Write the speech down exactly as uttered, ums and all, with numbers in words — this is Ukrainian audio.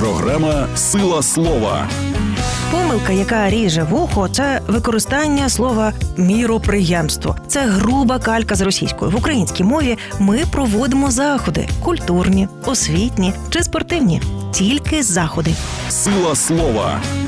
Програма «Сила слова». Помилка, яка ріже вухо, це використання слова «міроприємство». Це груба калька з російської. В українській мові ми проводимо заходи – культурні, освітні чи спортивні. Тільки заходи. «Сила слова».